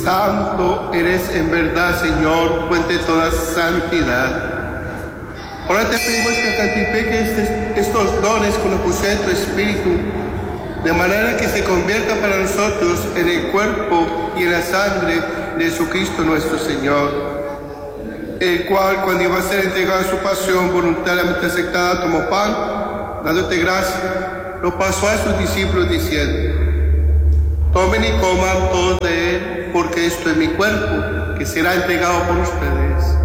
Santo eres en verdad, Señor, fuente de toda santidad. Ahora te pedimos que santifiques estos dones con la fusión de tu Espíritu, de manera que se convierta para nosotros en el cuerpo y en la sangre de Jesucristo nuestro Señor, el cual, cuando iba a ser entregado a su pasión voluntariamente aceptada, tomó pan, dándote gracia, lo pasó a sus discípulos diciendo: tomen y coman todos de él, porque esto es mi cuerpo, que será entregado por ustedes.